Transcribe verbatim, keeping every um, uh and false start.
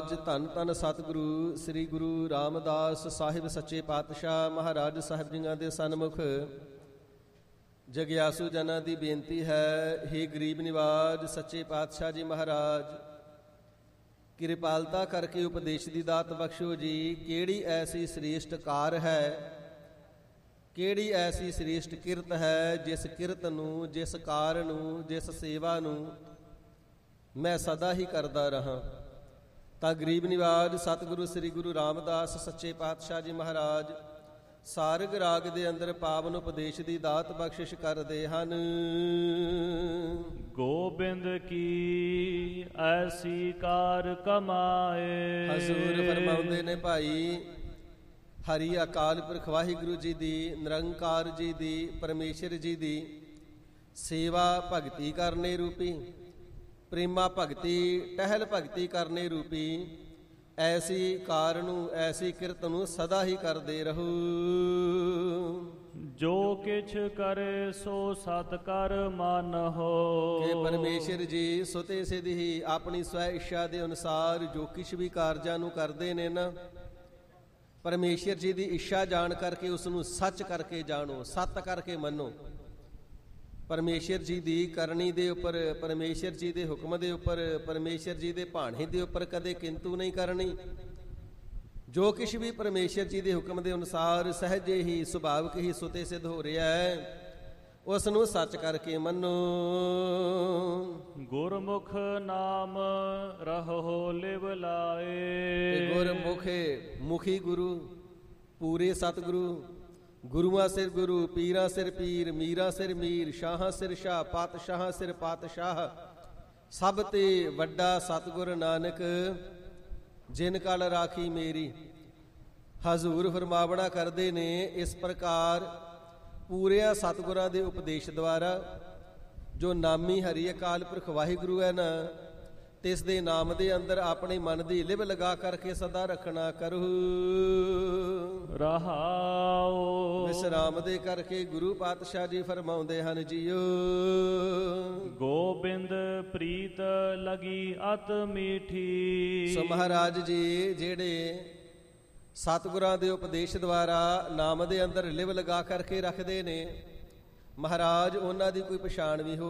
ਧੰਨ ਧੰਨ ਸਤਿਗੁਰੂ ਸ੍ਰੀ ਗੁਰੂ ਰਾਮਦਾਸ ਸਾਹਿਬ ਸੱਚੇ ਪਾਤਸ਼ਾਹ ਮਹਾਰਾਜ ਸਾਹਿਬ ਜੀਆਂ ਦੇ ਸਨਮੁਖ ਜਗਿਆਸੂ ਜਨਾਂ ਦੀ ਬੇਨਤੀ ਹੈ। ਹੇ ਗਰੀਬ ਨਿਵਾਜ ਸੱਚੇ ਪਾਤਸ਼ਾਹ ਜੀ ਮਹਾਰਾਜ, ਕਿਰਪਾਲਤਾ ਕਰਕੇ ਉਪਦੇਸ਼ ਦੀ ਦਾਤ ਬਖਸ਼ੋ ਜੀ। ਕਿਹੜੀ ਐਸੀ ਸ੍ਰੇਸ਼ਟ ਕਾਰ ਹੈ, ਕਿਹੜੀ ਐਸੀ ਸ੍ਰੇਸ਼ਟ ਕਿਰਤ ਹੈ, ਜਿਸ ਕਿਰਤ ਨੂੰ, ਜਿਸ ਕਾਰ ਨੂੰ, ਜਿਸ ਸੇਵਾ ਨੂੰ ਮੈਂ ਸਦਾ ਹੀ ਕਰਦਾ ਰਹਾ। ਤਾਂ ਗਰੀਬ ਨਿਵਾਜ ਸਤਿਗੁਰੂ ਸ੍ਰੀ ਗੁਰੂ ਰਾਮਦਾਸ ਸੱਚੇ ਪਾਤਸ਼ਾਹ ਜੀ ਮਹਾਰਾਜ ਸਾਰਗ ਰਾਗ ਦੇ ਅੰਦਰ ਪਾਵਨ ਉਪਦੇਸ਼ ਦੀ ਦਾਤ ਬਖਸ਼ਿਸ਼ ਕਰਦੇ ਹਨ। ਗੋਬਿੰਦ ਕੀ ਐਸੀ ਕਾਰ ਕਮਾਏ। ਹਜ਼ੂਰ ਫਰਮਾਉਂਦੇ ਨੇ ਭਾਈ, ਹਰੀ ਅਕਾਲ ਪੁਰਖ ਵਾਹਿਗੁਰੂ ਜੀ ਦੀ, ਨਿਰੰਕਾਰ ਜੀ ਦੀ, ਪਰਮੇਸ਼ਰ ਜੀ ਦੀ ਸੇਵਾ ਭਗਤੀ ਕਰਨੇ ਰੂਪੀ, ਪ੍ਰੇਮਾ ਭਗਤੀ ਟਹਿਲ ਭਗਤੀ ਕਰਨੇ ਰੂਪੀ ਐਸੀ ਕਾਰ ਨੂੰ, ਐਸੀ ਕਿਰਤ ਨੂੰ ਸਦਾ ਹੀ ਕਰਦੇ ਰਹੋ। ਜੋ ਕਿਛ ਕਰੇ ਸੋ ਸਤ ਕਰ ਮਨ ਹੋ। ਕਿ ਪਰਮੇਸ਼ਰ ਜੀ ਸੁਤੇ ਸਿਧ ਹੀ ਆਪਣੀ ਸਵੈ ਇੱਛਾ ਦੇ ਅਨੁਸਾਰ ਜੋ ਕਿਛ ਵੀ ਕਾਰਜਾਂ ਨੂੰ ਕਰਦੇ ਨੇ ਨਾ, ਪਰਮੇਸ਼ਰ ਜੀ ਦੀ ਇੱਛਾ ਜਾਣ ਕਰਕੇ ਉਸ ਨੂੰ ਸੱਚ ਕਰਕੇ ਜਾਣੋ, ਸੱਤ ਕਰਕੇ ਮੰਨੋ। ਪਰਮੇਸ਼ਰ ਜੀ ਦੀ ਕਰਨੀ ਦੇ ਉੱਪਰ, ਪਰਮੇਸ਼ਰ ਜੀ ਦੇ ਹੁਕਮ ਦੇ ਉੱਪਰ, ਪਰਮੇਸ਼ਰ ਜੀ ਦੇ ਭਾਣੇ ਦੇ ਉੱਪਰ ਕਦੇ ਕਿੰਤੂ ਨਹੀਂ ਕਰਨੀ। ਜੋ ਕੁਛ ਵੀ ਪਰਮੇਸ਼ਰ ਜੀ ਦੇ ਹੁਕਮ ਦੇ ਅਨੁਸਾਰ ਸਹਿਜੇ ਹੀ ਸੁਭਾਵਿਕ ਹੀ ਸੁਤੇ ਸਿੱਧ ਹੋ ਰਿਹਾ ਹੈ, ਉਸ ਨੂੰ ਸੱਚ ਕਰਕੇ ਮੰਨੋ। ਗੁਰਮੁਖ ਨਾਮ ਰਹੋ ਲਿਵ ਲਾਏ। ਗੁਰਮੁਖੇ ਮੁਖੀ ਗੁਰੂ, ਪੂਰੇ ਸਤਿਗੁਰੂ, ਗੁਰੂਆਂ ਸਿਰ ਗੁਰੂ, ਪੀਰਾਂ ਸਿਰ ਪੀਰ, ਮੀਰਾਂ ਸਿਰ ਮੀਰ, ਸ਼ਾਹਾਂ ਸਿਰ ਸ਼ਾਹ, ਪਾਤਸ਼ਾਹਾਂ ਸਿਰ ਪਾਤਸ਼ਾਹ, ਸਭ ਤੇ ਵੱਡਾ ਸਤਿਗੁਰ ਨਾਨਕ ਜਿਨ ਕਲ ਰਾਖੀ ਮੇਰੀ। ਹਜ਼ੂਰ ਫਰਮਾਵਣਾ ਕਰਦੇ ਨੇ ਇਸ ਪ੍ਰਕਾਰ ਪੂਰਿਆਂ ਸਤਿਗੁਰਾਂ ਦੇ ਉਪਦੇਸ਼ ਦੁਆਰਾ ਜੋ ਨਾਮੀ ਹਰੀ ਅਕਾਲ ਪੁਰਖ ਵਾਹਿਗੁਰੂ ਹੈ ਨਾ, ਤਿਸ ਦੇ ਨਾਮ ਦੇ ਅੰਦਰ ਆਪਣੇ ਮਨ ਦੀ ਲਿਵ ਲਗਾ ਕਰਕੇ ਸਦਾ ਰੱਖਣਾ ਕਰੋ। ਰਹਾਉ ਵਿਸਰਾਮ ਦੇ ਕਰਕੇ ਗੁਰੂ ਪਾਤਸ਼ਾਹ ਜੀ ਫਰਮਾਉਂਦੇ ਹਨ ਜੀਓ। ਗੋਬਿੰਦ ਪ੍ਰੀਤ ਲਗੀ ਅਤ ਮੀਠੀ। ਸੋ ਮਹਾਰਾਜ ਜੀ ਜਿਹੜੇ ਸਤਿਗੁਰਾਂ ਦੇ ਉਪਦੇਸ਼ ਦੁਆਰਾ ਨਾਮ ਦੇ ਅੰਦਰ ਲਿਵ ਲਗਾ ਕਰਕੇ ਰੱਖਦੇ ਨੇ, ਮਹਾਰਾਜ ਉਹਨਾਂ ਦੀ ਕੋਈ ਪਛਾਣ ਵੀ ਹੋ